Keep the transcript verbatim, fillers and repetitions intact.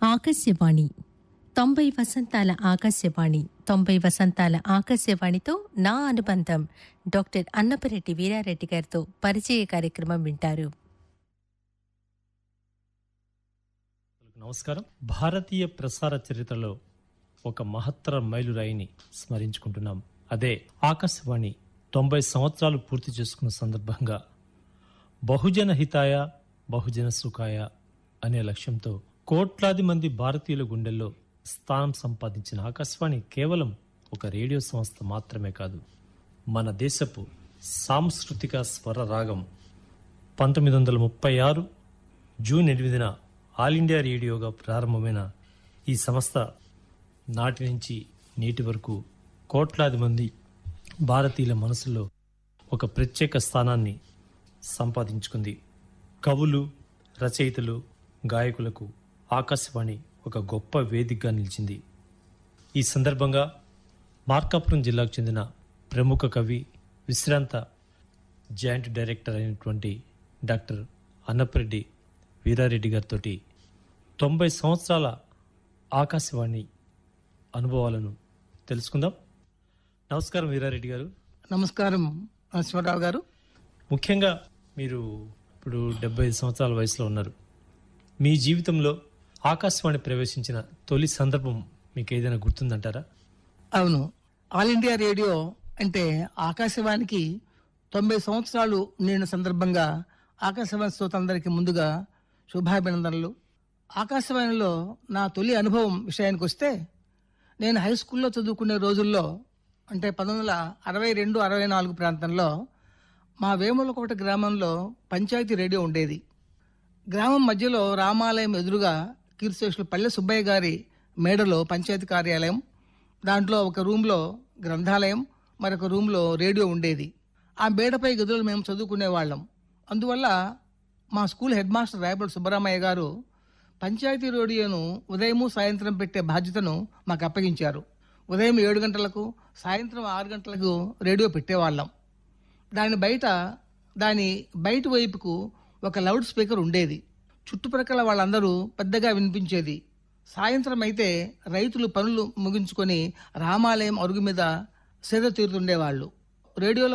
ఆకాశవాణి తొంభై వసంతాల ఆకాశవాణి తొంభై వసంతాల ఆకాశవాణితో నా అనుబంధం డాక్టర్ అన్నపరెడ్డి వీరారెడ్డి గారితో పరిచయ కార్యక్రమం వింటారు. నమస్కారం. భారతీయ ప్రసార చరిత్రలో ఒక మహత్తర మైలురాయిని స్మరించుకుంటున్నాం. అదే ఆకాశవాణి తొంభై సంవత్సరాలు పూర్తి చేసుకున్న సందర్భంగా బహుజన హితాయ బహుజన సుఖాయ అనే లక్ష్యంతో కోట్లాది మంది భారతీయుల గుండెల్లో స్థానం సంపాదించిన ఆకాశవాణి కేవలం ఒక రేడియో సంస్థ మాత్రమే కాదు, మన దేశపు సాంస్కృతిక స్వర రాగం. పంతొమ్మిది వందల ముప్పై ఆరు జూన్ ఎనిమిదిన ఆల్ ఇండియా రేడియోగా ప్రారంభమైన ఈ సంస్థ నాటి నుంచి నేటి వరకు కోట్లాది మంది భారతీయుల మనసుల్లో ఒక ప్రత్యేక స్థానాన్ని సంపాదించుకుంది. కవులు, రచయితలు, గాయకులకు ఆకాశవాణి ఒక గొప్ప వేదికగా నిలిచింది. ఈ సందర్భంగా మార్కాపురం జిల్లాకు చెందిన ప్రముఖ కవి, విశ్రాంత జాయింట్ డైరెక్టర్ అయినటువంటి డాక్టర్ అన్నపరెడ్డి వీరారెడ్డి గారితో తొంభై సంవత్సరాల ఆకాశవాణి అనుభవాలను తెలుసుకుందాం. నమస్కారం వీరారెడ్డి గారు. నమస్కారం ఈశ్వరరావు గారు. ముఖ్యంగా మీరు ఇప్పుడు డెబ్బై ఐదు సంవత్సరాల వయసులో ఉన్నారు. మీ జీవితంలో ఆకాశవాణి ప్రవేశించిన తొలి సందర్భం మీకు ఏదైనా గుర్తుందంటారా? అవును, ఆల్ ఇండియా రేడియో అంటే ఆకాశవాణికి తొంభై సంవత్సరాలు నిండిన సందర్భంగా ఆకాశవాణి శ్రోతలందరికీ ముందుగా శుభాభినందనలు. ఆకాశవాణిలో నా తొలి అనుభవం విషయానికి వస్తే, నేను హై స్కూల్లో చదువుకునే రోజుల్లో అంటే పంతొమ్మిది వందల అరవై రెండు అరవై నాలుగు ప్రాంతంలో మా వేములకోట గ్రామంలో పంచాయతీ రేడియో ఉండేది. గ్రామం మధ్యలో రామాలయం ఎదురుగా కీర్తిశేషులు పల్లె సుబ్బయ్య గారి మేడలో పంచాయతీ కార్యాలయం, దాంట్లో ఒక రూమ్లో గ్రంథాలయం, మరొక రూమ్లో రేడియో ఉండేది. ఆ మేడపై గదులు మేము చదువుకునే వాళ్ళం. అందువల్ల మా స్కూల్ హెడ్ మాస్టర్ రాయబడి సుబ్బరామయ్య గారు పంచాయతీ రేడియోను ఉదయము సాయంత్రం పెట్టే బాధ్యతను మాకు అప్పగించారు. ఉదయం ఏడు గంటలకు సాయంత్రం ఆరు గంటలకు రేడియో పెట్టేవాళ్ళం. దాని బయట దాని బయట వైపుకు ఒక లౌడ్ స్పీకర్ ఉండేది. చుట్టుప్రక్కల వాళ్ళందరూ పెద్దగా వినిపించేది. సాయంత్రం అయితే రైతులు పనులు ముగించుకొని రామాలయం అరుగు మీద సేద తీరుతుండేవాళ్ళు. రేడియోలో